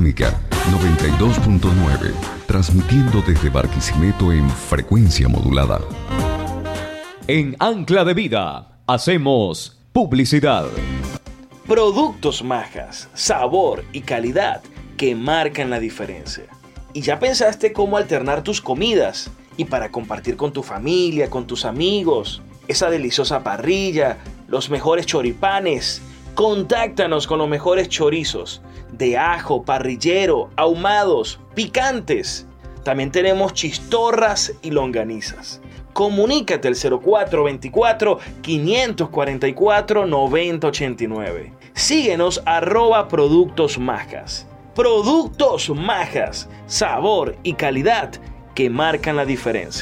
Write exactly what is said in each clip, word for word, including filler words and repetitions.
Dinámica noventa y dos punto nueve, transmitiendo desde Barquisimeto en frecuencia modulada. En Ancla de Vida hacemos publicidad. Productos Majas, sabor y calidad que marcan la diferencia. ¿Y ya pensaste cómo alternar tus comidas? Y para compartir con tu familia, con tus amigos, esa deliciosa parrilla, los mejores choripanes. Contáctanos con los mejores chorizos de ajo, parrillero, ahumados, picantes. También tenemos chistorras y longanizas. Comunícate al cero cuatro veinticuatro, quinientos cuarenta y cuatro, noventa ochenta y nueve. Síguenos arroba Productos Majas. Productos Majas, sabor y calidad que marcan la diferencia.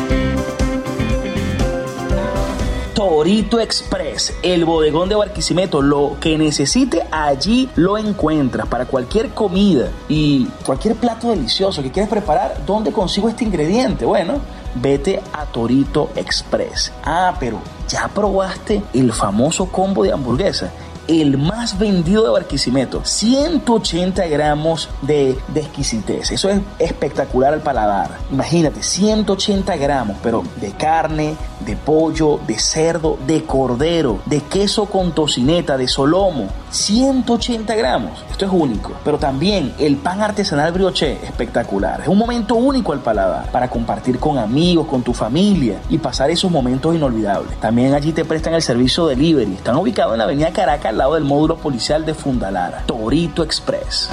Torito Express, el bodegón de Barquisimeto. Lo que necesite allí lo encuentras para cualquier comida y cualquier plato delicioso que quieras preparar. ¿Dónde consigo este ingrediente? Bueno, vete a Torito Express. Ah, pero ¿ya probaste el famoso combo de hamburguesa? El más vendido de Barquisimeto, ciento ochenta gramos de, de exquisitez. Eso es espectacular al paladar. Imagínate, ciento ochenta gramos, pero de carne, de pollo, de cerdo, de cordero, de queso con tocineta, de solomo. ciento ochenta gramos. Esto es único. Pero también el pan artesanal brioché, espectacular. Es un momento único al paladar para compartir con amigos, con tu familia y pasar esos momentos inolvidables. También allí te prestan el servicio delivery. Están ubicados en la avenida Caracas, al lado del módulo policial de Fundalara. Torito Express.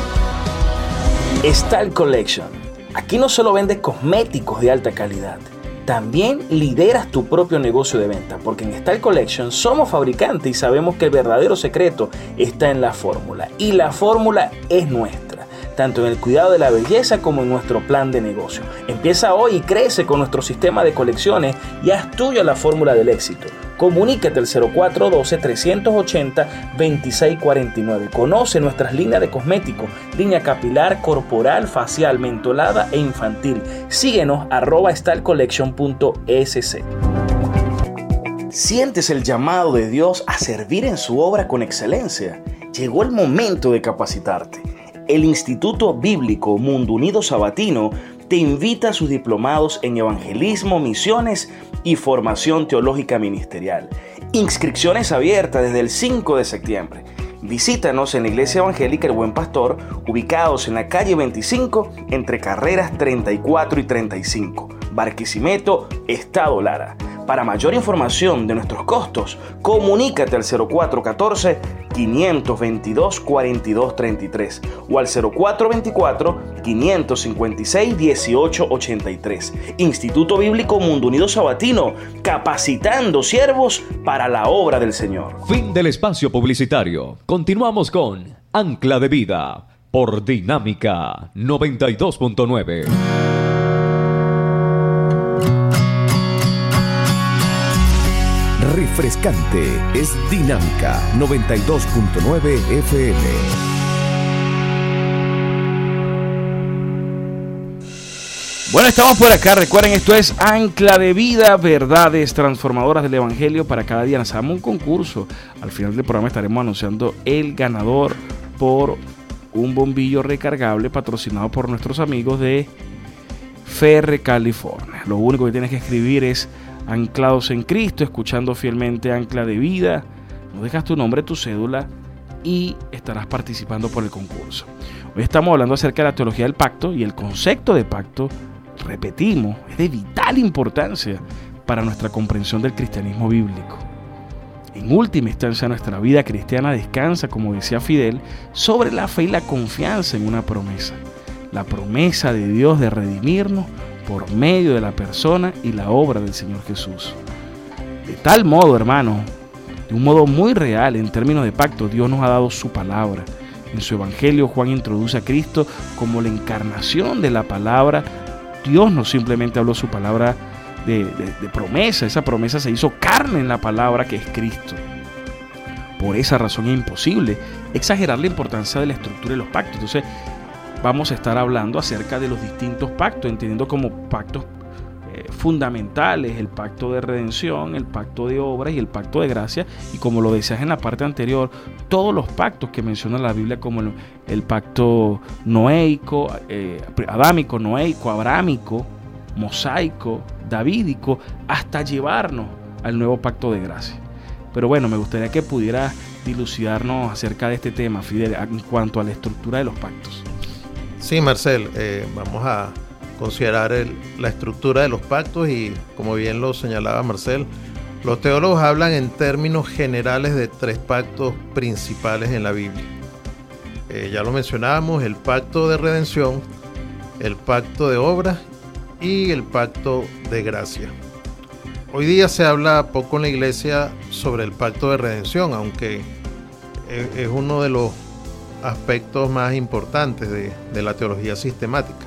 Style Collection. Aquí no solo vendes cosméticos de alta calidad, también lideras tu propio negocio de venta, porque en Style Collection somos fabricantes y sabemos que el verdadero secreto está en la fórmula, y la fórmula es nuestra, tanto en el cuidado de la belleza como en nuestro plan de negocio. Empieza hoy y crece con nuestro sistema de colecciones y haz tuya la fórmula del éxito. Comunícate al cero cuatro uno dos, tres ocho cero, dos seis cuatro nueve. Conoce nuestras líneas de cosméticos, línea capilar, corporal, facial, mentolada e infantil. Síguenos arroba style collection punto es ce. ¿Sientes el llamado de Dios a servir en su obra con excelencia? Llegó el momento de capacitarte. El Instituto Bíblico Mundo Unido Sabatino te invita a sus diplomados en evangelismo, misiones y formación teológica ministerial. Inscripciones abiertas desde el cinco de septiembre. Visítanos en la Iglesia Evangélica El Buen Pastor, ubicados en la calle veinticinco, entre carreras treinta y cuatro y treinta y cinco, Barquisimeto, Estado Lara. Para mayor información de nuestros costos, comunícate al cero cuatro uno cuatro, cinco dos dos, cuatro dos tres tres o al cero cuatro veinticuatro, quinientos cincuenta y seis, dieciocho ochenta y tres. Instituto Bíblico Mundo Unido Sabatino, capacitando siervos para la obra del Señor. Fin del espacio publicitario. Continuamos con Ancla de Vida por Dinámica noventa y dos punto nueve. Refrescante es Dinámica noventa y dos punto nueve F M. Bueno, estamos por acá. Recuerden, esto es Ancla de Vida, verdades transformadoras del Evangelio para cada día. Lanzamos un concurso. Al final del programa estaremos anunciando el ganador por un bombillo recargable patrocinado por nuestros amigos de Ferre, California. Lo único que tienes que escribir es Anclados en Cristo, escuchando fielmente Ancla de Vida. Nos dejas tu nombre, tu cédula y estarás participando por el concurso. Hoy estamos hablando acerca de la teología del pacto, y el concepto de pacto, repetimos, es de vital importancia para nuestra comprensión del cristianismo bíblico. En última instancia, nuestra vida cristiana descansa, como decía Fidel, sobre la fe y la confianza en una promesa. La promesa de Dios de redimirnos por medio de la persona y la obra del Señor Jesús. De tal modo, hermano, de un modo muy real en términos de pacto, Dios nos ha dado su palabra. En su Evangelio, Juan introduce a Cristo como la encarnación de la palabra. Dios no simplemente habló su palabra de, de, de promesa, esa promesa se hizo carne en la palabra que es Cristo. Por esa razón es imposible exagerar la importancia de la estructura de los pactos. Entonces, vamos a estar hablando acerca de los distintos pactos, entendiendo como pactos eh, fundamentales: el pacto de redención, el pacto de obras y el pacto de gracia. Y como lo decías en la parte anterior, todos los pactos que menciona la Biblia, como el, el pacto noéico, eh, adámico, noéico, abrámico, mosaico, davídico, hasta llevarnos al nuevo pacto de gracia. Pero bueno, me gustaría que pudieras dilucidarnos acerca de este tema, Fidel, en cuanto a la estructura de los pactos. Sí, Marcel, eh, vamos a considerar el, la estructura de los pactos y, como bien lo señalaba Marcel, los teólogos hablan en términos generales de tres pactos principales en la Biblia. Eh, ya lo mencionábamos: el pacto de redención, el pacto de obras y el pacto de gracia. Hoy día se habla poco en la iglesia sobre el pacto de redención, aunque es uno de los aspectos más importantes de, de la teología sistemática.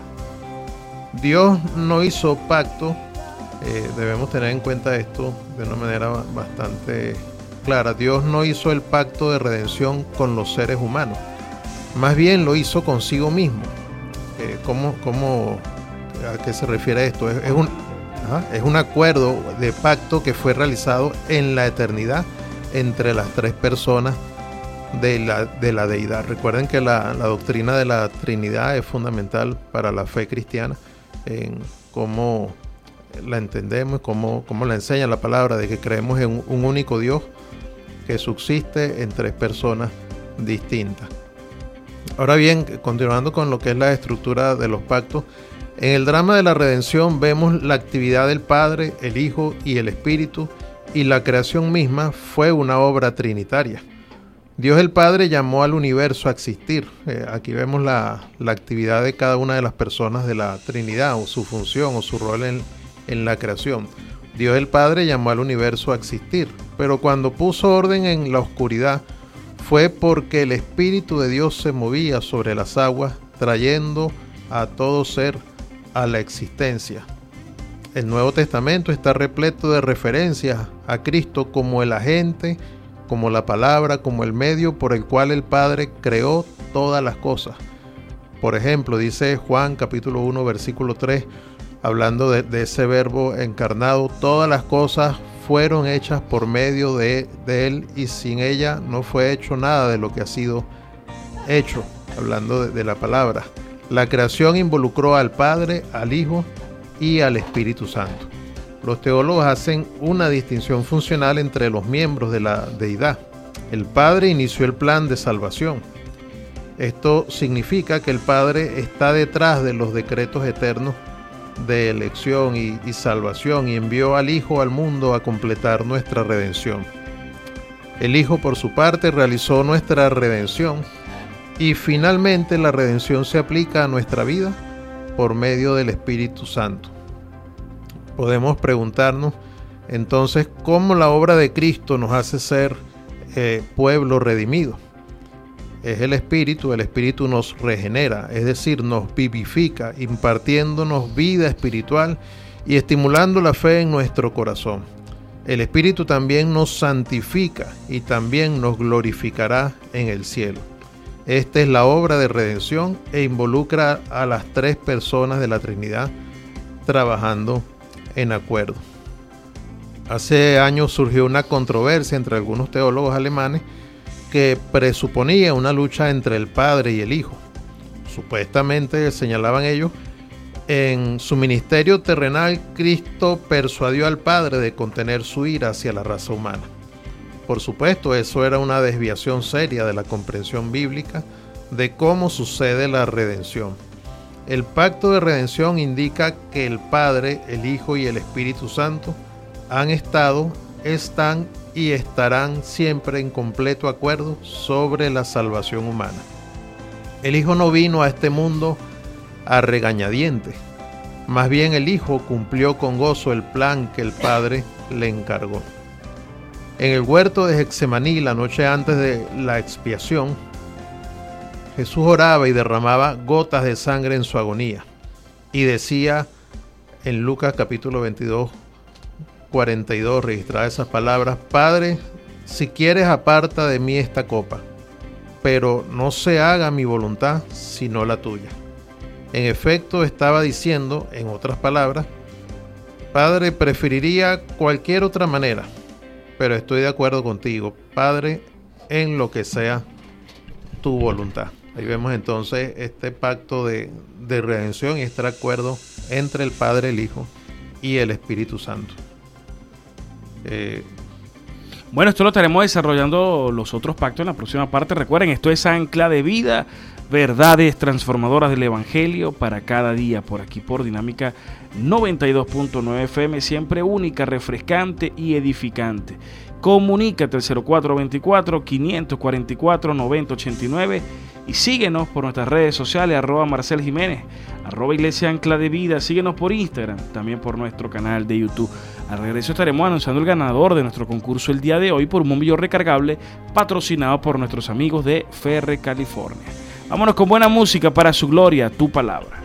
Dios no hizo pacto, eh, debemos tener en cuenta esto de una manera bastante clara. Dios no hizo el pacto de redención con los seres humanos, más bien lo hizo consigo mismo. Eh, ¿cómo, cómo, ¿A qué se refiere esto? Es, es un Ajá, es un acuerdo de pacto que fue realizado en la eternidad entre las tres personas de la, de la deidad. Recuerden que la, la doctrina de la Trinidad es fundamental para la fe cristiana, en cómo la entendemos, cómo, cómo la enseña la palabra, de que creemos en un, un único Dios que subsiste en tres personas distintas. Ahora bien, continuando con lo que es la estructura de los pactos, en el drama de la redención vemos la actividad del Padre, el Hijo y el Espíritu, y la creación misma fue una obra trinitaria. Dios el Padre llamó al universo a existir. Eh, aquí vemos la, la actividad de cada una de las personas de la Trinidad, o su función o su rol en, en la creación. Dios el Padre llamó al universo a existir, pero cuando puso orden en la oscuridad fue porque el Espíritu de Dios se movía sobre las aguas, trayendo a todo ser a la existencia. El Nuevo Testamento está repleto de referencias a Cristo como el agente, como la palabra, como el medio por el cual el Padre creó todas las cosas. Por ejemplo, dice Juan capítulo uno versículo tres, hablando de, de ese verbo encarnado: todas las cosas fueron hechas por medio de, de Él, y sin ella no fue hecho nada de lo que ha sido hecho, hablando de, de la palabra. La creación involucró al Padre, al Hijo y al Espíritu Santo. Los teólogos hacen una distinción funcional entre los miembros de la deidad. El Padre inició el plan de salvación. Esto significa que el Padre está detrás de los decretos eternos de elección y, y salvación, y envió al Hijo al mundo a completar nuestra redención. El Hijo, por su parte, realizó nuestra redención. Y finalmente la redención se aplica a nuestra vida por medio del Espíritu Santo. Podemos preguntarnos entonces cómo la obra de Cristo nos hace ser eh, pueblo redimido. Es el Espíritu, el Espíritu nos regenera, es decir, nos vivifica, impartiéndonos vida espiritual y estimulando la fe en nuestro corazón. El Espíritu también nos santifica y también nos glorificará en el cielo. Esta es la obra de redención e involucra a las tres personas de la Trinidad trabajando en acuerdo. Hace años surgió una controversia entre algunos teólogos alemanes que presuponía una lucha entre el Padre y el Hijo. Supuestamente, señalaban ellos, en su ministerio terrenal Cristo persuadió al Padre de contener su ira hacia la raza humana. Por supuesto, eso era una desviación seria de la comprensión bíblica de cómo sucede la redención. El pacto de redención indica que el Padre, el Hijo y el Espíritu Santo han estado, están y estarán siempre en completo acuerdo sobre la salvación humana. El Hijo no vino a este mundo a regañadientes, más bien el Hijo cumplió con gozo el plan que el Padre le encargó. En el huerto de Getsemaní, la noche antes de la expiación, Jesús oraba y derramaba gotas de sangre en su agonía. Y decía en Lucas capítulo veintidós, cuarenta y dos, registradas esas palabras: Padre, si quieres, aparta de mí esta copa, pero no se haga mi voluntad sino la tuya. En efecto, estaba diciendo, en otras palabras, Padre, preferiría cualquier otra manera, pero estoy de acuerdo contigo, Padre, en lo que sea tu voluntad. Ahí vemos entonces este pacto de, de redención y este acuerdo entre el Padre, el Hijo y el Espíritu Santo. Eh, Bueno, esto lo estaremos desarrollando los otros pactos en la próxima parte. Recuerden, esto es Ancla de Vida, verdades transformadoras del Evangelio para cada día, por aquí por Dinámica noventa y dos punto nueve F M, siempre única, refrescante y edificante. Comunícate al cero cuatro dos cuatro, cinco cuatro cuatro, nueve cero ocho nueve y síguenos por nuestras redes sociales, arroba Marcel Jiménez, arroba Iglesia Ancla de Vida, síguenos por Instagram, también por nuestro canal de YouTube. Al regreso estaremos anunciando el ganador de nuestro concurso el día de hoy por un bombillo recargable patrocinado por nuestros amigos de Ferre California. Vámonos con buena música para su gloria, tu palabra.